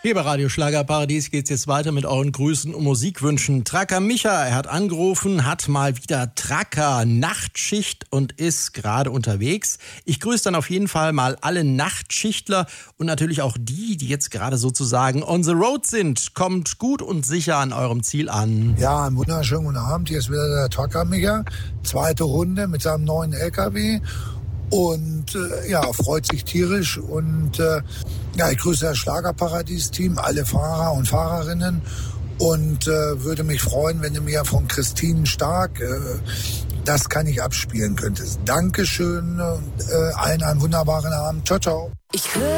Hier bei Radio Schlagerparadies geht's jetzt weiter mit euren Grüßen und Musikwünschen. Tracker Micha, er hat angerufen, hat mal wieder Tracker Nachtschicht und ist gerade unterwegs. Ich grüße dann auf jeden Fall mal alle Nachtschichtler und natürlich auch die jetzt gerade sozusagen on the road sind. Kommt gut und sicher an eurem Ziel an. Ja, einen wunderschönen guten Abend. Hier ist wieder der Tracker Micha. Zweite Runde mit seinem neuen LKW. Und freut sich tierisch. Und ich grüße das Schlagerparadies-Team, alle Fahrer und Fahrerinnen. Und würde mich freuen, wenn du mir von Christine Stark das kann ich abspielen könntest. Dankeschön und allen einen wunderbaren Abend. Ciao, ciao.